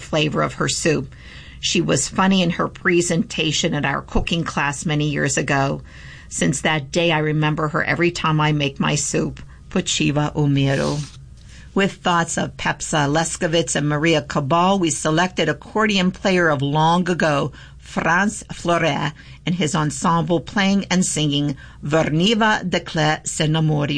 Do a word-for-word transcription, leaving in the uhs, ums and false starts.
flavor of her soup. She was funny in her presentation at our cooking class many years ago. Since that day, I remember her every time I make my soup. Pochiva Umiru. With thoughts of Pepsa Leskovitz and Maria Cabal, we selected accordion player of long ago, Franz Flore, and his ensemble playing and singing Verniva de Cle se namori.